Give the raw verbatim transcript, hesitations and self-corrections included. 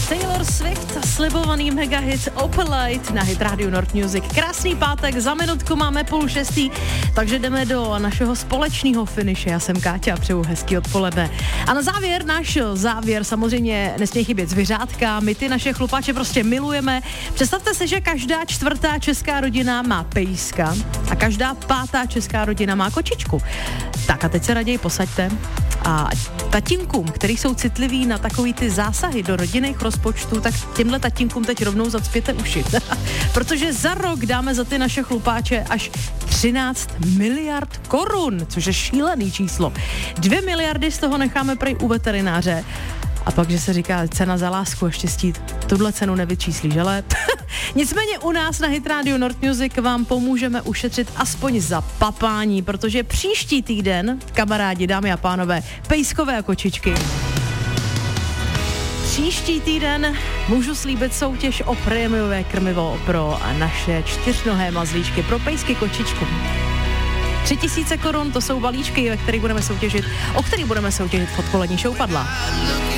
Taylor Swift a slibovaný megahit Opalite na Hit Radio North Music. Krásný pátek, za minutku máme půl šestý, takže jdeme do našeho společného finiše. Já jsem Káťa a přeju hezký odpoledne. A na závěr, náš závěr, samozřejmě nesmí chybět zvířátka, my ty naše chlupáče prostě milujeme. Představte si, že každá čtvrtá česká rodina má pejska a každá pátá česká rodina má kočičku. Tak a teď se raději posaďte a tatínkům, který jsou citliví na takový ty zásahy do rodinných rozpočtů, tak těmhle tatínkům teď rovnou zacpěte uši. Protože za rok dáme za ty naše chlupáče až třináct miliard korun, což je šílený číslo. Dvě miliardy z toho necháme prej u veterináře. A pak, že se říká cena za lásku a štěstí, tuhle cenu nevyčíslíš, ale... Nicméně u nás na Hit Radio North Music vám pomůžeme ušetřit aspoň za papání, protože příští týden, kamarádi, dámy a pánové, pejskové a kočičky. Příští týden můžu slíbit soutěž o prémiové krmivo pro naše čtyřnohé mazlíčky, pro pejsky kočičku. Tři tisíce korun, to jsou balíčky, ve kterých budeme soutěžit, o kterých budeme soutěžit v odpolední show Padla.